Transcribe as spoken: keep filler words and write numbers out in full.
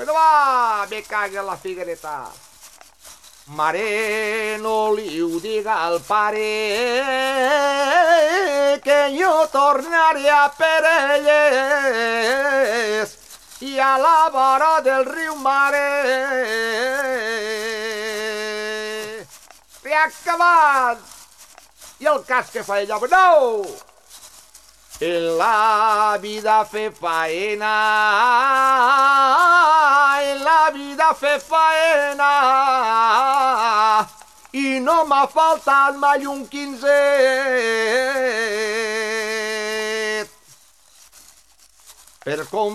Però va, me caga la figuereta. Mare, no li ho diga al pare que jo tornaré a per elles i a la vora del riu Mare. He acabat! I el cas que fa ella, no! En la vida fe faena, en la vida fe faena, i no m'ha faltat mai un quinzet per comprar